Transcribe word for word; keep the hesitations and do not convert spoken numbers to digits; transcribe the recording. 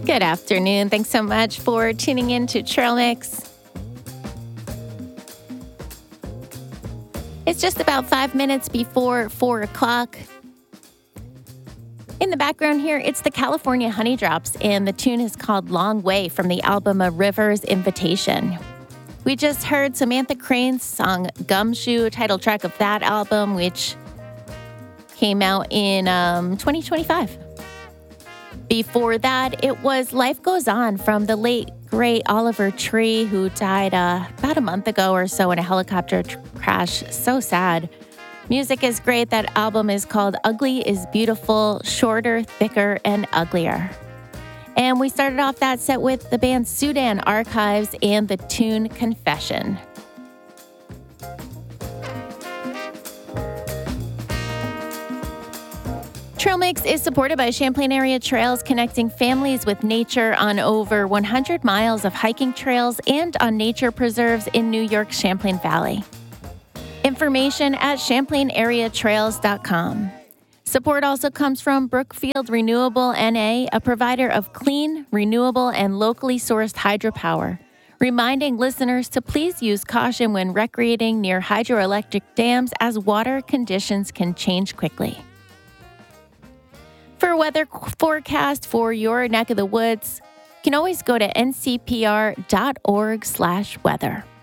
Good afternoon. Thanks so much for tuning in to Trail Mix. It's just about five minutes before four o'clock. In the background here, it's the California Honey Drops, and the tune is called Long Way from the album A River's Invitation. We just heard Samantha Crane's song Gumshoe, title track of that album, which came out in um, twenty twenty-five. Before that, it was Life Goes On from the late, great Oliver Tree, who died uh, about a month ago or so in a helicopter tr- crash. So sad. Music is great. That album is called Ugly is Beautiful, Shorter, Thicker, and Uglier. And we started off that set with the band Sudan Archives and the tune Confession. Trail Mix is supported by Champlain Area Trails, connecting families with nature on over one hundred miles of hiking trails and on nature preserves in New York's Champlain Valley. Information at champlain area trails dot com. Support also comes from Brookfield Renewable N A, a provider of clean, renewable, and locally sourced hydropower, reminding listeners to please use caution when recreating near hydroelectric dams as water conditions can change quickly. For a weather forecast for your neck of the woods, you can always go to n c p r dot org slash weather.